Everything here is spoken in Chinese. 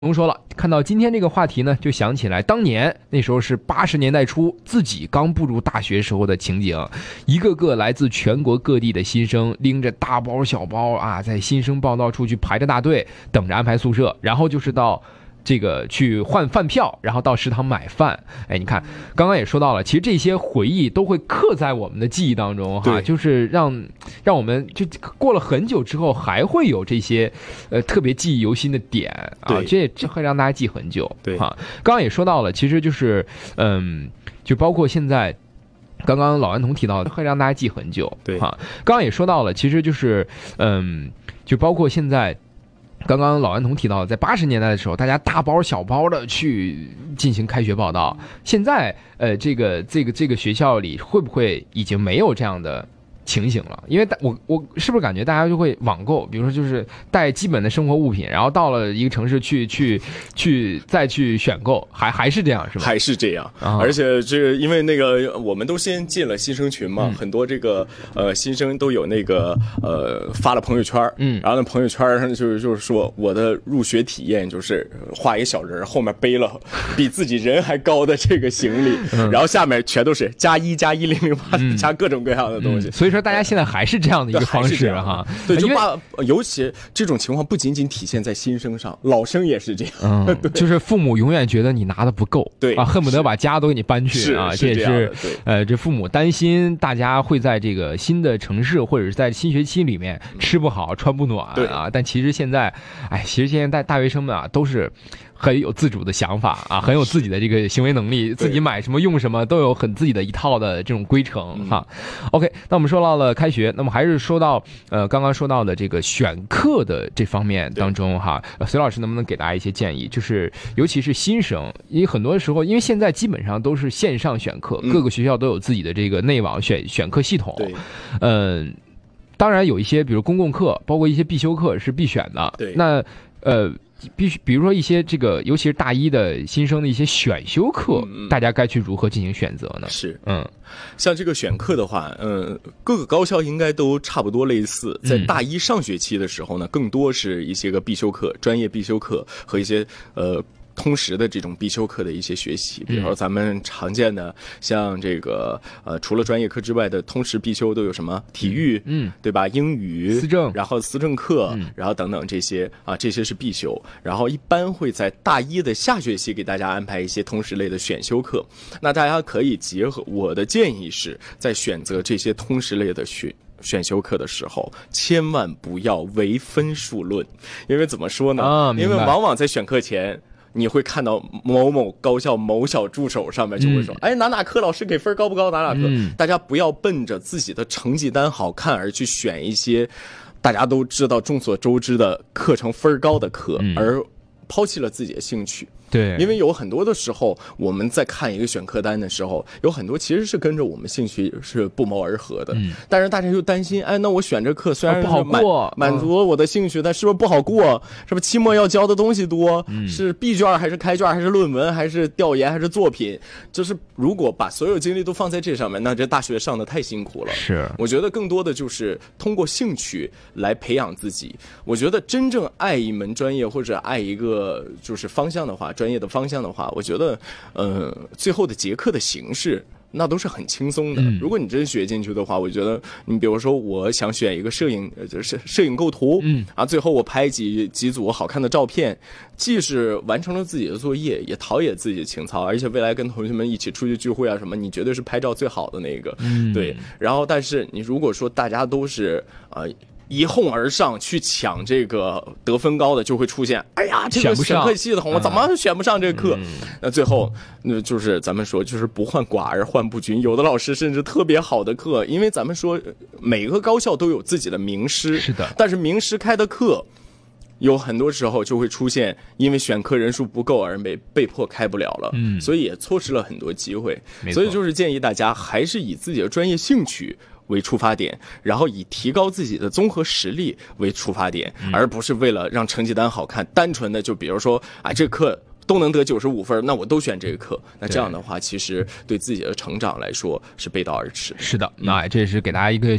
甭说了，看到今天这个话题呢，就想起来当年那时候是80年代初，自己刚步入大学时候的情景，一个个来自全国各地的新生，拎着大包小包啊，在新生报到处去排着大队，等着安排宿舍，然后就是到这个去换饭票，然后到食堂买饭。哎，你看刚刚也说到了，其实这些回忆都会刻在我们的记忆当中哈，就是让我们就过了很久之后还会有这些特别记忆犹新的点啊，这会让大家记很久。 对哈，刚刚也说到了，其实就是就包括现在刚刚老顽童提到的会让大家记很久。 对哈，刚刚也说到了，其实就是就包括现在刚刚老顽童提到，在80年代的时候，大家大包小包的去进行开学报到。现在，这个学校里会不会已经没有这样的情形了？因为我是不是感觉大家就会网购，比如说就是带基本的生活物品，然后到了一个城市去再去选购，还是这样是吧？ 还是这样，而且这个因为那个我们都先进了新生群嘛，很多这个新生都有那个发了朋友圈，然后那朋友圈上就是说我的入学体验就是画一个小人，后面背了比自己人还高的这个行李，然后下面全都是+1+1008加各种各样的东西。 所以说大家现在还是这样的一个方式哈。 对，就尤其这种情况不仅仅体现在新生上，老生也是这样。 就是父母永远觉得你拿的不够， 对啊，恨不得把家都给你搬去啊。这也是这父母担心大家会在这个新的城市或者是在新学期里面吃不好穿不暖啊。但其实现在，其实现在大学生们啊都是很有自主的想法啊，很有自己的这个行为能力，自己买什么用什么都有很自己的一套的这种规程哈。OK， 那我们说到了开学，那么还是说到刚刚说到的这个选课的这方面当中哈，隋老师能不能给大家一些建议？就是尤其是新生，因为很多时候，因为现在基本上都是线上选课，各个学校都有自己的这个内网选课系统，当然有一些比如公共课，包括一些必修课是必选的， 对， 那比如说一些这个，尤其是大一的新生的一些选修课，大家该去如何进行选择呢？ 是，像这个选课的话，各个高校应该都差不多类似。在大一上学期的时候呢，更多是一些个必修课、专业必修课和一些通识的这种必修课的一些学习，比如说咱们常见的像这个除了专业课之外的通识必修都有什么体育，对吧？英语、 思政， 然后思政课，然后等等这些啊，这些是必修。然后一般会在大一的下学期给大家安排一些通识类的选修课。那大家可以结合，我的建议是在选择这些通识类的选修课的时候，千万不要唯分数论，因为怎么说呢？因为往往在选课前，你会看到某某高校某小助手上面就会说，哪科老师给分高不高，哪科，大家不要奔着自己的成绩单好看而去选一些大家都知道众所周知的课程分高的课，而抛弃了自己的兴趣。 对， 因为有很多的时候，我们在看一个选课单的时候，有很多其实是跟着我们兴趣是不谋而合的。但是大家又担心，那我选这课虽然不好过， 满足了我的兴趣，但是不是不好过？是不是期末要交的东西多？是闭卷还是开卷，还是论文，还是调研，还是作品？就是如果把所有精力都放在这上面，那这大学上的太辛苦了。 是， 我觉得更多的就是通过兴趣来培养自己。我觉得真正爱一门专业或者爱一个就是方向的话，专业的方向的话，我觉得最后的结课的形式那都是很轻松的。如果你真学进去的话，我觉得你比如说我想选一个摄影构图，最后我拍几组好看的照片，既是完成了自己的作业，也陶冶自己的情操，而且未来跟同学们一起出去聚会啊什么，你绝对是拍照最好的那个。对。然后但是你如果说大家都是一哄而上去抢这个得分高的，就会出现这个选课系统我怎么选不上这个课，那最后那就是咱们说就是不患寡而患不均。有的老师甚至特别好的课，因为咱们说每个高校都有自己的名师， 是的， 但是名师开的课有很多时候就会出现因为选课人数不够而被迫开不了了，所以也错失了很多机会。所以就是建议大家还是以自己的专业兴趣为出发点，然后以提高自己的综合实力为出发点，而不是为了让成绩单好看，单纯的就比如说这课都能得95分，那我都选这个课。那这样的话，其实对自己的成长来说是背道而驰的。 是的，那这也是给大家一个